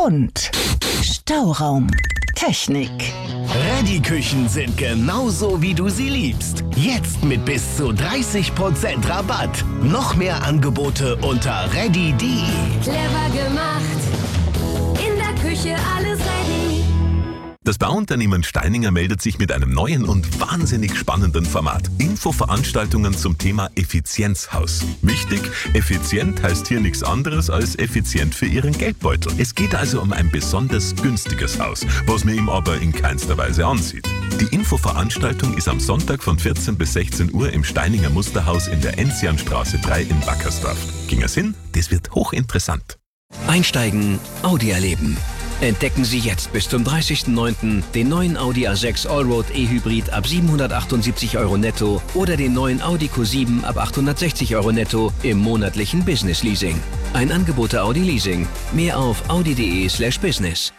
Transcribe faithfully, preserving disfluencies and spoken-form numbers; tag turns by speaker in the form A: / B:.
A: und Stauraum. Technik.
B: Reddy-Küchen sind genauso, wie du sie liebst. Jetzt mit bis zu dreißig Prozent Rabatt. Noch mehr Angebote unter reddy punkt de.
C: Clever gemacht. In der Küche alles ready.
D: Das Bauunternehmen Steininger meldet sich mit einem neuen und wahnsinnig spannenden Format. Infoveranstaltungen zum Thema Effizienzhaus. Wichtig, effizient heißt hier nichts anderes als effizient für Ihren Geldbeutel. Es geht also um ein besonders günstiges Haus, was mir ihm aber in keinster Weise ansieht. Die Infoveranstaltung ist am Sonntag von vierzehn bis sechzehn Uhr im Steininger Musterhaus in der Enzianstraße drei in Wackersdorf. Ging es hin? Das wird hochinteressant.
E: Einsteigen, Audi erleben. Entdecken Sie jetzt bis zum dreißigsten neunten den neuen Audi A sechs Allroad E-Hybrid ab siebenhundertachtundsiebzig Euro netto oder den neuen Audi Q sieben ab achthundertsechzig Euro netto im monatlichen Business Leasing. Ein Angebot der Audi Leasing. Mehr auf audi punkt de slash business.